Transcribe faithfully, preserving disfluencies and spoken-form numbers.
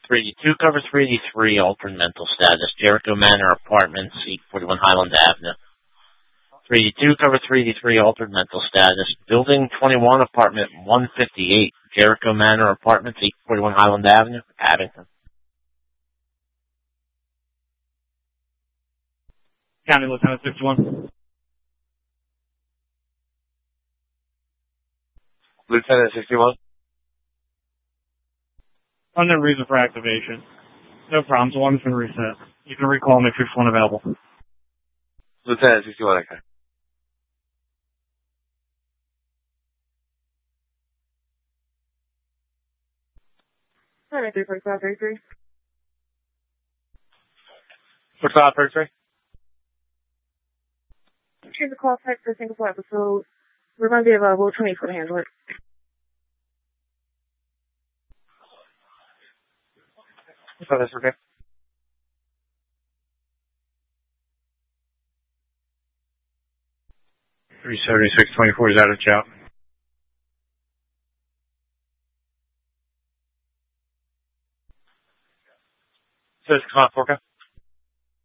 three D two cover three D three, alternate mental status, Jericho Manor Apartments, eight forty-one Highland Avenue. three D two cover three D three, alternate mental status, Building twenty-one, Apartment one fifty-eight, Jericho Manor Apartments, eight forty-one Highland Avenue, Abington. County Lieutenant sixty-one. Lieutenant sixty-one. Unknown reason for activation. No problems. Alarm's been reset. You can recall and make sure one available. Lieutenant sixty-one, okay. three forty-five thirty-three. forty-five thirty-three. Here's a call text for Singapore episode. We're going to be available twenty-four to handle it. So that's okay. three seventy-six twenty-four is out of job. So it's come on, Forka.